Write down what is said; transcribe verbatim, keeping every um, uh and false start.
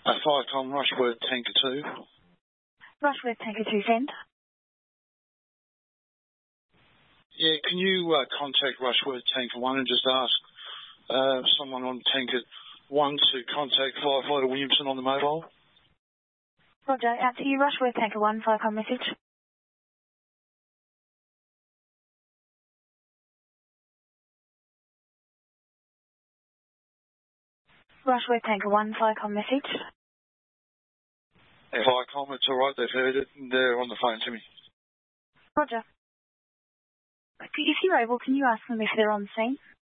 Uh, Firecom, Rushworth Tanker two. Rushworth Tanker two, send. Yeah, can you uh, contact Rushworth Tanker one and just ask uh, someone on Tanker one to contact Firefighter Williamson on the mobile? Roger, out to you, Rushworth Tanker one, Firecom message. Rushworth Tanker one, Firecom message. Yeah, Firecom, it's alright, they've heard it, and they're on the phone to me. Roger. If you're able, can you ask them if they're on scene?